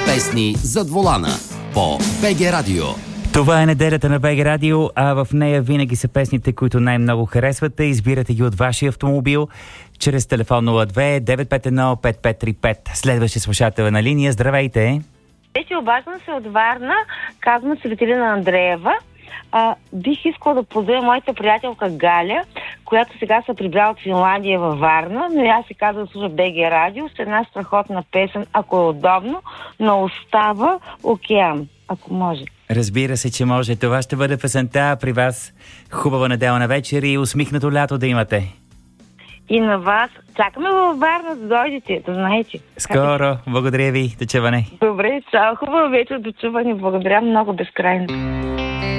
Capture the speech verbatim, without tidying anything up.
Песни зад волана по БГ Радио. Това е неделята на БГ Радио, а в нея винаги са песните, които най-много харесвате. Избирате ги от вашия автомобил чрез телефон нула две девет пет едно пет пет три пет. Следващия слушател на линия. Здравейте! Вече обаждам се от Варна, казвам се Светелина Андреева. А, бих искала да поздравя моята приятелка Галя, която сега се прибра от Финландия във Варна, но аз се казва да слуша БГ Радио с една страхотна песен, ако е удобно, но остава океан, ако може. Разбира се, че може. Това ще бъде песента при вас. Хубава неделна вечер и усмихнато лято да имате. И на вас. Чакаме във Варна да дойдете, да знаете. Скоро. Благодаря ви. До чуване. Добре, чао. Хубава вечер. До чуване. Благодаря много безкрайно.